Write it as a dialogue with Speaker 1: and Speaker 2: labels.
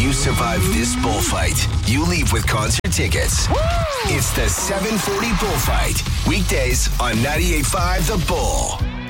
Speaker 1: you survive this bullfight, you leave with concert tickets. Woo! It's the 740 Bullfight. Weekdays on 98.5 The Bull.